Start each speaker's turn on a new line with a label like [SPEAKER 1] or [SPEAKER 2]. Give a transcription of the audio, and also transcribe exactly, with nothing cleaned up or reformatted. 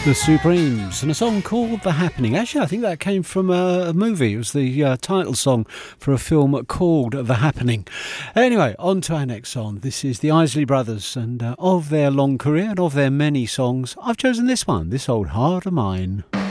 [SPEAKER 1] The Supremes, and a song called The Happening. Actually, I think that came from a, a movie. It was the uh, title song for a film called The Happening. Anyway, on to our next song. This is the Isley Brothers, and uh, of their long career and of their many songs, I've chosen this one, This Old Heart of Mine.